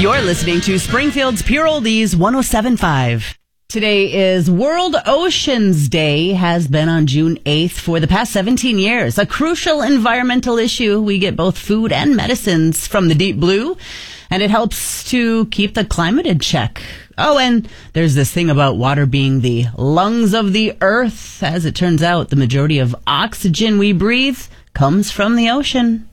You're listening to Springfield's Pure Oldies 107.5. Today is World Oceans Day, has been on June 8th for the past 17 years. A crucial environmental issue. We get both food and medicines from the deep blue, and it helps to keep the climate in check. Oh, and there's this thing about water being the lungs of the earth. As it turns out, the majority of oxygen we breathe comes from the ocean.